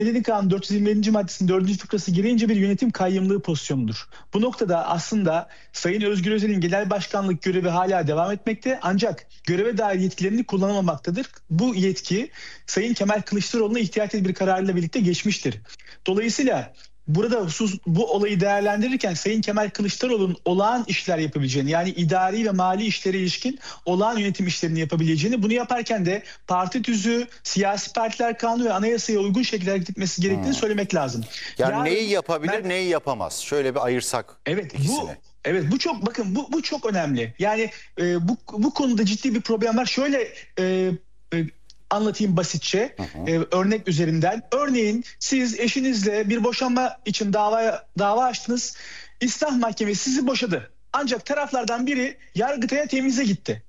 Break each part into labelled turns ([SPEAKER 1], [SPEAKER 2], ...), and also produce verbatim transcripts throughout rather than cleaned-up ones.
[SPEAKER 1] Medeni Kanun dört yüz yirmi yedinci maddesinin dördüncü fıkrası gereğince bir yönetim kayyımlığı pozisyonudur. Bu noktada aslında Sayın Özgür Özel'in genel başkanlık görevi hala devam etmekte, ancak göreve dair yetkilerini kullanamamaktadır. Bu yetki Sayın Kemal Kılıçdaroğlu'na ihtiyat tedbir kararıyla birlikte geçmiştir. Dolayısıyla burada husus, bu olayı değerlendirirken Sayın Kemal Kılıçdaroğlu'nun olağan işler yapabileceğini, yani idari ve mali işlere ilişkin olağan yönetim işlerini yapabileceğini, bunu yaparken de parti tüzüğü, siyasi partiler kanunu ve anayasaya uygun şekilde hareket etmesi gerektiğini hmm. söylemek lazım.
[SPEAKER 2] Yani Yarın, neyi yapabilir, ben, neyi yapamaz? Şöyle bir ayırsak
[SPEAKER 1] evet,
[SPEAKER 2] ikisini.
[SPEAKER 1] Bu, evet bu çok bakın bu bu çok önemli. Yani e, bu bu konuda ciddi bir problem var. Şöyle e, e, anlatayım basitçe, hı hı. E, örnek üzerinden. Örneğin siz eşinizle bir boşanma için dava dava açtınız. İslah Mahkemesi sizi boşadı. Ancak taraflardan biri Yargıtay'a temize gitti.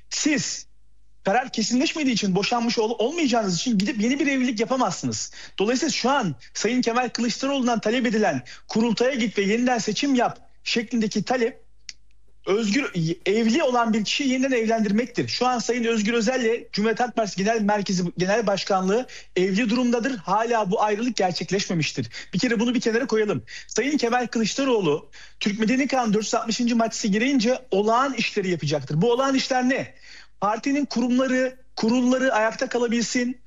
[SPEAKER 1] Siz karar kesinleşmediği için, boşanmış ol olmayacağınız için gidip yeni bir evlilik yapamazsınız. Dolayısıyla şu an Sayın Kemal Kılıçdaroğlu'ndan talep edilen kurultaya git ve yeniden seçim yap şeklindeki talep, özgür evli olan bir kişiyi yeniden evlendirmektir. Şu an Sayın Özgür Özel'le Cumhuriyet Halk Partisi Genel Merkezi Genel Başkanlığı evli durumdadır. Hala bu ayrılık gerçekleşmemiştir. Bir kere bunu bir kenara koyalım. Sayın Kemal Kılıçdaroğlu Türk Medeni Kanunu dört yüz altmışıncı maddesi gereğince olağan işleri yapacaktır. Bu olağan işler ne? Partinin kurumları, kurulları ayakta kalabilsin.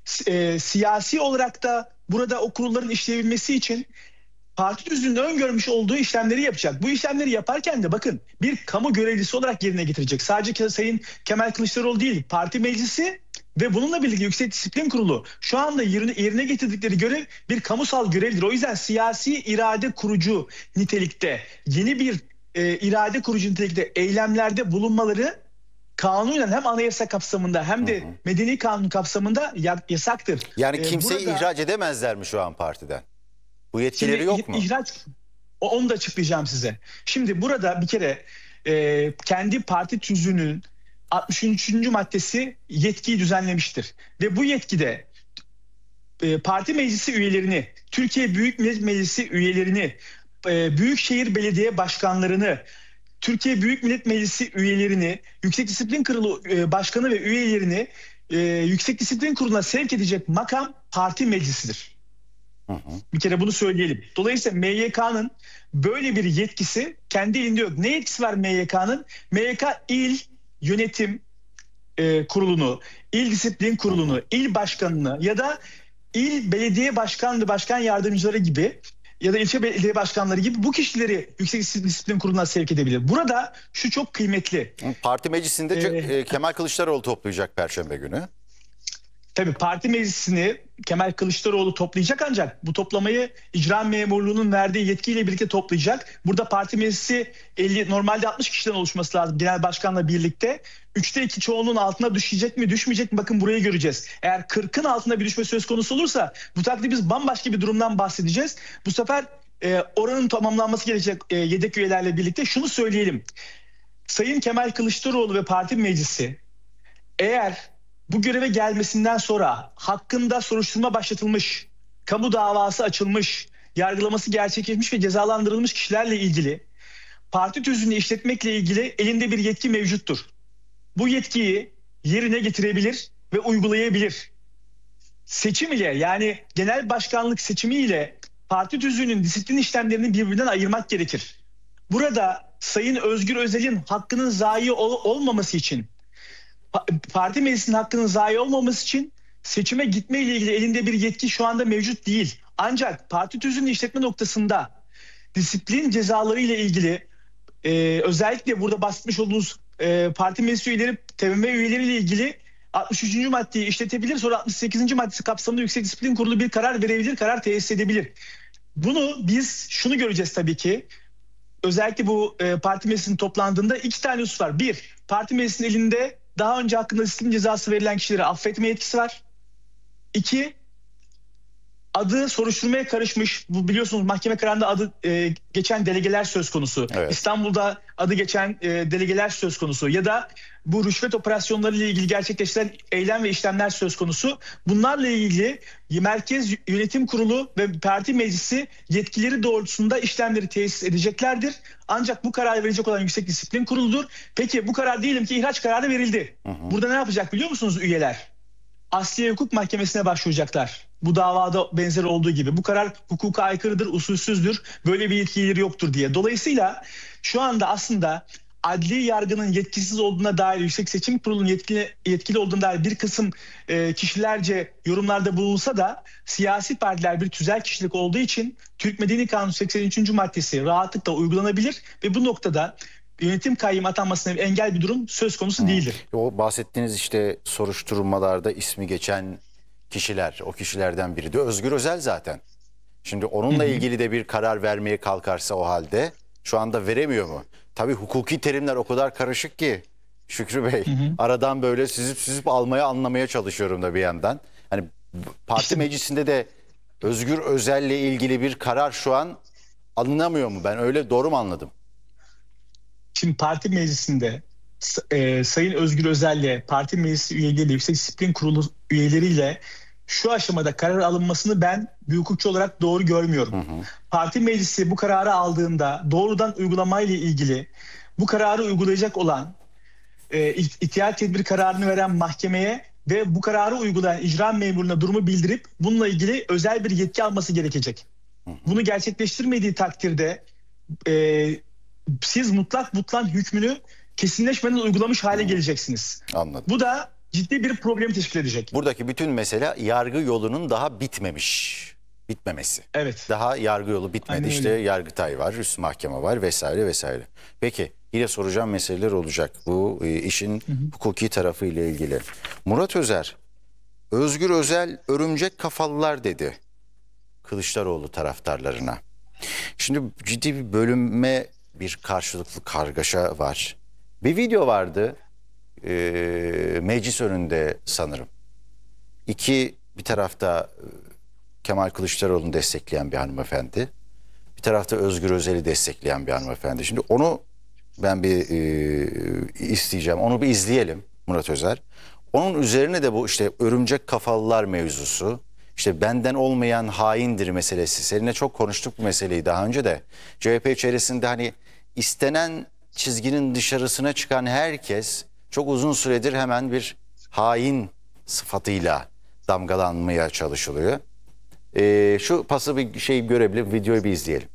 [SPEAKER 1] E, siyasi olarak da burada o kurulların işleyebilmesi için parti tüzüğünde öngörmüş olduğu işlemleri yapacak. Bu işlemleri yaparken de bakın bir kamu görevlisi olarak yerine getirecek. Sadece Sayın Kemal Kılıçdaroğlu değil, parti meclisi ve bununla birlikte Yüksek Disiplin Kurulu şu anda yerine, yerine getirdikleri görev bir kamusal görevdir. O yüzden siyasi irade kurucu nitelikte, yeni bir e, irade kurucu nitelikte eylemlerde bulunmaları kanunen hem anayasa kapsamında hem de hı hı. medeni kanun kapsamında yasaktır.
[SPEAKER 2] Yani kimseyi ee, burada, ihraç edemezler mi şu an partiden? Bu yetkileri
[SPEAKER 1] şimdi,
[SPEAKER 2] yok mu?
[SPEAKER 1] İhraç, onu da açıklayacağım size. Şimdi burada bir kere e, kendi parti tüzüğünün altmış üçüncü maddesi yetkiyi düzenlemiştir. Ve bu yetkide e, parti meclisi üyelerini, Türkiye Büyük Millet Meclisi üyelerini, e, Büyükşehir Belediye Başkanlarını, Türkiye Büyük Millet Meclisi üyelerini, Yüksek Disiplin Kurulu e, Başkanı ve üyelerini e, Yüksek Disiplin Kurulu'na sevk edecek makam parti meclisidir. Hı hı. Bir kere bunu söyleyelim. Dolayısıyla M Y K'nın böyle bir yetkisi kendi elinde yok. Ne yetkisi var M Y K'nın? M Y K il yönetim e, kurulunu, il disiplin kurulunu, il başkanını ya da il belediye başkanı, başkan yardımcıları gibi ya da ilçe belediye başkanları gibi bu kişileri Yüksek Disiplin Kurulu'na sevk edebilir. Burada şu çok kıymetli.
[SPEAKER 2] Parti meclisinde ee, Kemal Kılıçdaroğlu toplayacak Perşembe günü.
[SPEAKER 1] Tabii parti meclisini Kemal Kılıçdaroğlu toplayacak, ancak bu toplamayı icra memurluğunun verdiği yetkiyle birlikte toplayacak. Burada parti meclisi elli, normalde altmış kişiden oluşması lazım genel başkanla birlikte. Üçte iki çoğunluğun altına düşecek mi düşmeyecek mi, bakın burayı göreceğiz. Eğer kırkın altında bir düşme söz konusu olursa bu takdirde biz bambaşka bir durumdan bahsedeceğiz. Bu sefer e, oranın tamamlanması gerekecek e, yedek üyelerle birlikte. Şunu söyleyelim. Sayın Kemal Kılıçdaroğlu ve parti meclisi eğer bu göreve gelmesinden sonra hakkında soruşturma başlatılmış, kamu davası açılmış, yargılaması gerçekleşmiş ve cezalandırılmış kişilerle ilgili parti tüzüğünü işletmekle ilgili elinde bir yetki mevcuttur. Bu yetkiyi yerine getirebilir ve uygulayabilir. Seçim ile, yani genel başkanlık seçimi ile parti tüzüğünün disiplin işlemlerini birbirinden ayırmak gerekir. Burada Sayın Özgür Özel'in hakkının zayi ol olmaması için, parti meclisinin hakkının zayi olmaması için seçime gitme ile ilgili elinde bir yetki şu anda mevcut değil. Ancak parti tüzüğünü işletme noktasında disiplin cezaları ile ilgili e, özellikle burada bahsetmiş olduğunuz e, parti meclis üyeleri, T B M M üyeleri ile ilgili altmış üçüncü maddeyi işletebilir. Sonra altmış sekizinci maddesi kapsamında Yüksek Disiplin Kurulu bir karar verebilir, karar tesis edebilir. Bunu biz şunu göreceğiz tabii ki. Özellikle bu e, parti meclisinin toplandığında iki tane husus var. Bir, parti meclisinin elinde daha önce hakkında disiplin cezası verilen kişileri affetme yetkisi var. İki, adı soruşturmaya karışmış, bu biliyorsunuz mahkeme kararında adı e, geçen delegeler söz konusu. Evet. İstanbul'da adı geçen e, delegeler söz konusu ya da bu rüşvet operasyonları ile ilgili gerçekleştirilen eylem ve işlemler söz konusu. Bunlarla ilgili Merkez Yönetim Kurulu ve Parti Meclisi yetkileri doğrultusunda işlemleri tesis edeceklerdir. Ancak bu kararı verecek olan Yüksek Disiplin Kurulu'dur. Peki bu karar diyelim ki ihraç kararı verildi. Hı hı. Burada ne yapacak biliyor musunuz üyeler? Asliye Hukuk Mahkemesi'ne başvuracaklar. Bu davada benzer olduğu gibi. Bu karar hukuka aykırıdır, usulsüzdür, böyle bir yetkileri yoktur diye. Dolayısıyla şu anda aslında adli yargının yetkisiz olduğuna dair, Yüksek Seçim Kurulu'nun yetkili, yetkili olduğuna dair bir kısım e, kişilerce yorumlarda bulunsa da siyasi partiler bir tüzel kişilik olduğu için Türk Medeni Kanunu seksen üçüncü maddesi rahatlıkla uygulanabilir ve bu noktada yönetim kayyım atanmasına bir engel bir durum söz konusu
[SPEAKER 2] Hmm.
[SPEAKER 1] değildir.
[SPEAKER 2] O bahsettiğiniz işte soruşturmalarda ismi geçen kişiler, o kişilerden biri de Özgür Özel zaten. Şimdi onunla
[SPEAKER 1] Hı hı.
[SPEAKER 2] ilgili de bir karar vermeye kalkarsa o halde şu anda veremiyor mu? Tabii hukuki terimler o kadar karışık ki Şükrü Bey.
[SPEAKER 1] Hı hı.
[SPEAKER 2] Aradan böyle süzüp süzüp almaya anlamaya çalışıyorum da bir yandan. Hani parti
[SPEAKER 1] İşte-
[SPEAKER 2] meclisinde de Özgür Özel'le ilgili bir karar şu an alınamıyor mu? Ben öyle doğru mu anladım?
[SPEAKER 1] Şimdi parti meclisinde e, Sayın Özgür Özel'le parti meclisi üyeliğiyle, Yüksek Disiplin Kurulu üyeleriyle şu aşamada karar alınmasını ben bir hukukçu olarak doğru görmüyorum.
[SPEAKER 2] Hı hı.
[SPEAKER 1] Parti meclisi bu kararı aldığında doğrudan uygulamayla ilgili bu kararı uygulayacak olan e, ihtiyat tedbir kararını veren mahkemeye ve bu kararı uygulayan icra memuruna durumu bildirip bununla ilgili özel bir yetki alması gerekecek.
[SPEAKER 2] Hı hı.
[SPEAKER 1] Bunu gerçekleştirmediği takdirde e, siz mutlak mutlak hükmünü kesinleşmeden uygulamış hale geleceksiniz.
[SPEAKER 2] Anladım.
[SPEAKER 1] Bu da ciddi bir problemi teşkil edecek.
[SPEAKER 2] Buradaki bütün mesele yargı yolunun daha bitmemiş, bitmemesi.
[SPEAKER 1] Evet.
[SPEAKER 2] Daha yargı yolu bitmedi.
[SPEAKER 1] Aynen
[SPEAKER 2] İşte
[SPEAKER 1] öyle.
[SPEAKER 2] Yargıtay var, üst mahkeme var vesaire vesaire. Peki yine soracağım meseleler olacak bu e, işin
[SPEAKER 1] Hı hı.
[SPEAKER 2] hukuki tarafı ile ilgili. Murat Özer, Özgür Özel örümcek kafalılar dedi Kılıçdaroğlu taraftarlarına. Şimdi ciddi bir bölünme, bir karşılıklı kargaşa var. Bir video vardı e, meclis önünde sanırım. İki, bir tarafta e, Kemal Kılıçdaroğlu'nu destekleyen bir hanımefendi. Bir tarafta Özgür Özel'i destekleyen bir hanımefendi. Şimdi onu ben bir e, isteyeceğim. Onu bir izleyelim Murat Özer. Onun üzerine de bu işte örümcek kafalılar mevzusu, işte benden olmayan haindir meselesi. Seninle çok konuştuk bu meseleyi daha önce de. C H P içerisinde hani istenen çizginin dışarısına çıkan herkes çok uzun süredir hemen bir hain sıfatıyla damgalanmaya çalışılıyor. Ee, şu pası bir şey görebilir, videoyu bir izleyelim.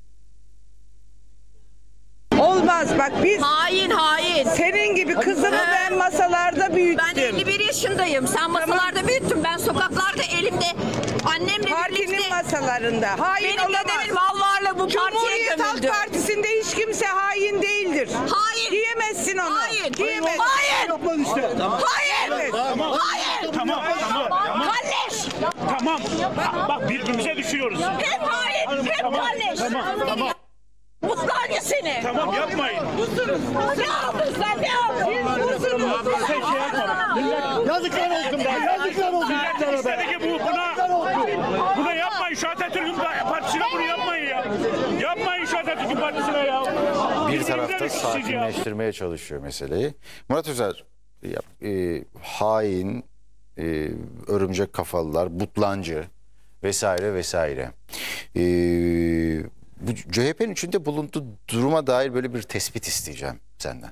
[SPEAKER 3] Olmaz bak biz
[SPEAKER 4] Hain hain.
[SPEAKER 3] senin gibi kızımı ben masalarda büyüttüm.
[SPEAKER 4] Ben elli bir yaşındayım. Sen masalarda büyüttün. Ben sokaklarda elimde annemle
[SPEAKER 3] Partinin
[SPEAKER 4] birlikte.
[SPEAKER 3] masalarında. Hain
[SPEAKER 4] Benim
[SPEAKER 3] olamaz.
[SPEAKER 4] dedemin mal varlığı bu partiye
[SPEAKER 3] Cumhuriyet Halk
[SPEAKER 4] gömüldü.
[SPEAKER 3] Partisi'nde hiç kimse hain değildir.
[SPEAKER 4] Hayır.
[SPEAKER 3] Diyemezsin onu.
[SPEAKER 4] Hayır.
[SPEAKER 3] Diyemezsin.
[SPEAKER 4] Hayır. Hayır.
[SPEAKER 3] Evet.
[SPEAKER 4] Hayır.
[SPEAKER 5] Tamam, tamam.
[SPEAKER 4] Kalleş.
[SPEAKER 5] Tamam. Bak birbirimize düşüyoruz.
[SPEAKER 4] Hem hain hem kalleş.
[SPEAKER 5] Tamam, tamam.
[SPEAKER 4] Muhtarcı seni.
[SPEAKER 5] Tamam yapmayın.
[SPEAKER 4] Ne yaptın sen ne yaptın?
[SPEAKER 5] Sen şey yapma. Yazıklar olsun be. Yazıklar olsun. Millet istedi ki bu buna. Buna yapmayın. Şu Atatürk'ün partisine bunu yapmayın ya. Yapmayın şu Atatürk'ün partisine ya.
[SPEAKER 2] Bir
[SPEAKER 5] Birbirimize
[SPEAKER 2] tarafta
[SPEAKER 5] düşeceğiz ya.
[SPEAKER 2] sakinleştirmeye çalışıyor meseleyi. Murat Özer, ya, e, hain, e, örümcek kafalılar, butlancı vesaire vesaire. E, bu C H P'nin içinde bulunduğu duruma dair böyle bir tespit isteyeceğim senden.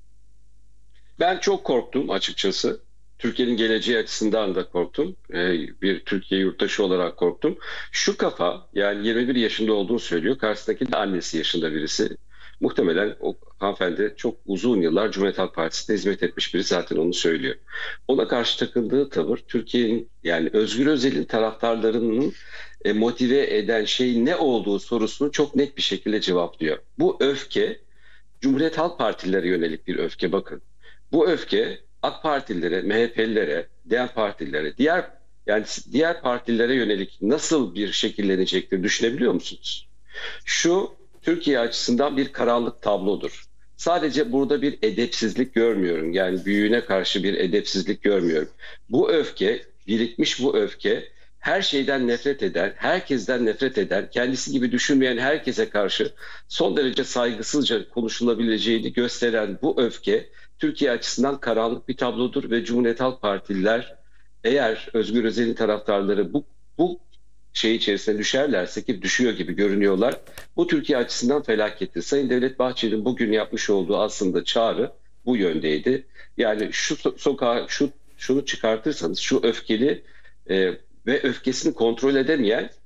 [SPEAKER 6] Ben çok korktum açıkçası. Türkiye'nin geleceği açısından da korktum. Ee, bir Türkiye yurttaşı olarak korktum. Şu kafa, yani yirmi bir yaşında olduğunu söylüyor. Karşısındaki de annesi yaşında birisi. Muhtemelen o hanımefendi çok uzun yıllar Cumhuriyet Halk Partisi'nde hizmet etmiş biri, zaten onu söylüyor. Ona karşı takındığı tavır Türkiye'nin, yani Özgür Özel'in taraftarlarının e, motive eden şey ne olduğu sorusunu çok net bir şekilde cevaplıyor. Bu öfke Cumhuriyet Halk Partililere yönelik bir öfke, bakın. Bu öfke AK Partililere, M H P'lilere, D M Partililere, diğer yani diğer partilere yönelik nasıl bir şekillenecektir düşünebiliyor musunuz? Şu Türkiye açısından bir karanlık tablodur. Sadece burada bir edepsizlik görmüyorum. Yani büyüğüne karşı bir edepsizlik görmüyorum. Bu öfke, birikmiş bu öfke, her şeyden nefret eden, herkesten nefret eden, kendisi gibi düşünmeyen herkese karşı son derece saygısızca konuşulabileceğini gösteren bu öfke Türkiye açısından karanlık bir tablodur ve Cumhuriyet Halk Partililer, eğer Özgür Özel'in taraftarları bu bu şey içerisine düşerlerse, ki düşüyor gibi görünüyorlar, bu Türkiye açısından felakettir. Sayın Devlet Bahçeli'nin bugün yapmış olduğu aslında çağrı bu yöndeydi. Yani şu so- sokağa şu şunu çıkartırsanız, şu öfkeli e, ve öfkesini kontrol edemeyen